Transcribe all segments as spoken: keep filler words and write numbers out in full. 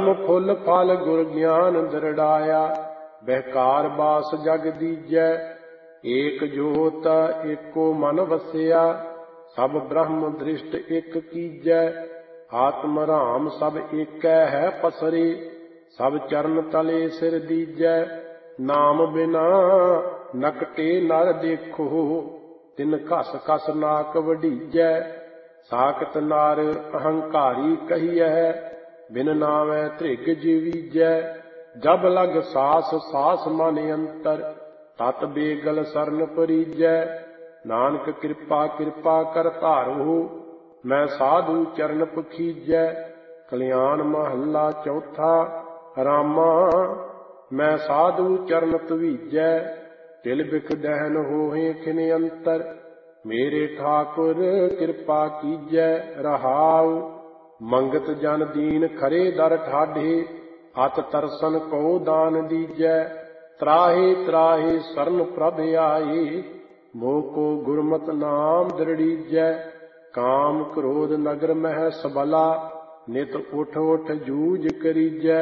ਜਨਮ ਫੁੱਲ ਫਲ ਗੁਰ ਗਿਆਨ ਦਰੜਾਇਆ। ਬਹਿਕਾਰ ਬਾਸ ਜਗ ਦੀਜੈ, ਏਕ ਜੋਤ ਏਕੋ ਮਨ ਵਸਿਆ। ਸਭ ਬ੍ਰਹਮ ਦ੍ਰਿਸ਼ਟ ਇਕ ਕੀਜੈ, ਆਤਮ ਰਾਮ ਸਭ ਏਕੈ ਹੈ ਪਸਰੇ। ਸਭ ਚਰਨ ਤਲੇ ਸਿਰ ਦੀਜੈ, ਨਾਮ ਬਿਨਾ ਨਕਟੇ ਨਰ ਦੇਖੋ। ਤਿਨ ਘਸ ਘਸ ਨਾਕ ਵਢੀਜੈ, ਸਾਕਤ ਨਰ ਅਹੰਕਾਰੀ ਕਹੀਐ। ਬਿਨ ਨਾਵੈ ਧ੍ਰਿਗ ਜੀਵੀਜੈ, ਜਬ ਲਗ ਸਾਸ ਸਾਸ ਮਨ ਅੰਤਰ। ਤਤ ਬੇਗਲ ਸਰਨ ਪਰੀਜੈ, ਨਾਨਕ ਕਿਰਪਾ ਕਿਰਪਾ ਕਰ ਧਾਰੋ। ਮੈਂ ਸਾਧੂ ਚਰਨ ਪਖੀਜੈ। ਕਲਿਆਣ ਮਹੱਲਾ ਚੌਥਾ। ਰਾਮਾ ਮੈਂ ਸਾਧੂ ਚਰਨ ਧਵੀਜੈ, ਤਿਲ ਬਿਖ ਦਹਿਨ ਹੋਏ ਖਿਨ ਅੰਤਰ। ਮੇਰੇ ਠਾਕੁਰ ਕਿਰਪਾ ਕੀਜੈ ਰਹਾਉ, ਮੰਗਤ ਜਨ ਦੀਨ ਖਰੇ ਦਰ ਠਾਢੇ। ਅਤ ਤਰਸਨ ਕੋ ਦਾਨ ਦੀਜੈ, ਤਰਾਹੇ ਤਰਾਹੇ ਸਰਨ ਪ੍ਰਭ ਆਏ। ਮੋਹ ਕੋ ਗੁਰਮਤਿ ਨਾਮ ਦ੍ਰਿੜੀਜੈ, ਕਾਮ ਕ੍ਰੋਧ ਨਗਰ ਮਹਿ ਸਬਲਾ। ਨਿਤ ਉਠ ਉਠ ਜੂਝ ਕਰੀਜੈ,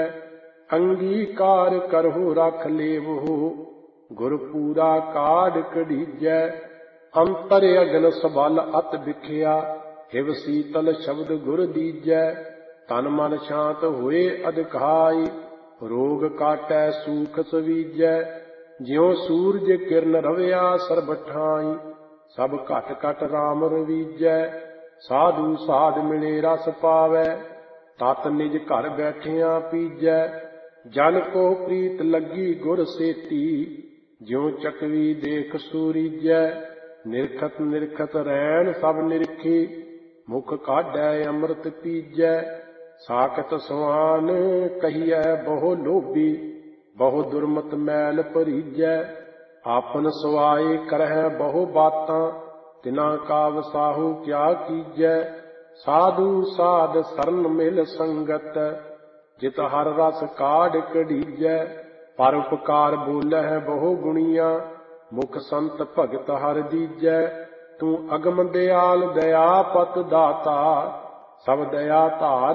ਅੰਗੀਕਾਰ ਕਰਹੁ ਰਖ ਲੇਵਹੁ। ਗੁਰ ਪੂਰਾ ਕਾਢ ਕਢੀਜੈ, ਅੰਤਰ ਅਗਨ ਸਬਲ ਅਤ ਵਿਖਿਆ। ਹਿਵ ਸੀਤਲ ਸ਼ਬਦ ਗੁਰ ਦੀਜੈ, ਤਨ ਮਨ ਸ਼ਾਂਤ ਹੋਏ ਅਧਿਕਾਈ। ਰੋਗ ਕਾਟੈ ਸੂਖ ਸਵੀਜੈ, ਜਿਉ ਸੂਰਜ ਕਿਰਨ ਰਵਿਆ ਸਰਬ ਠਾਈ। ਸਭ ਘਟ ਘਟ ਰਾਮ ਰਵੀਜੈ, ਸਾਧੂ ਸਾਧ ਮਿਲੇ ਰਸ ਪਾਵੈ। ਤਤ ਨਿਜ ਘਰ ਬੈਠਿਆਂ ਪੀਜੈ, ਜਨ ਕੋ ਪ੍ਰੀਤ ਲੱਗੀ ਗੁਰ ਸੇਤੀ। ਜਿਉ ਚਕਵੀ ਦੇਖ ਸੂਰੀਜੈ, ਨਿਰਖਤ ਨਿਰਖਤ ਰੈਣ ਸਭ ਨਿਰਖੀ। ਮੁਖ ਕਾਢੈ ਅੰਮ੍ਰਿਤ ਪੀਜੈ, ਸਾਕਤ ਸਵਾਨ ਕਹੀਐ ਬਹੁ ਲੋਭੀ। ਬਹੁ ਦੁਰਮਤ ਮੈਲ ਭਰੀਜੈ, ਆਪਨ ਸਵਾਏ ਕਰਹਿ ਬਹੁ ਬਾਤਾਂ। ਤਿਨਾ ਕਾ ਵਸਾਹੂ ਕਿਆ ਕੀਜੈ, ਸਾਧੂ ਸਾਧ ਸਰਨ ਮਿਲ ਸੰਗਤ। ਜਿਤ ਹਰ ਰਸ ਕਾਢ ਕਢੀਜੈ, ਪਰ ਉਪਕਾਰ ਬੋਲਹਿ ਬਹੁ ਗੁਣੀਆਂ। ਮੁਖ ਸੰਤ ਭਗਤ ਹਰ ਦੀਜੈ, ਤੂੰ ਅਗਮ ਦਿਆਲ ਦਇਆ ਪਤ ਦਾਤਾ। ਸਭ ਦਇਆ ਧਾਰ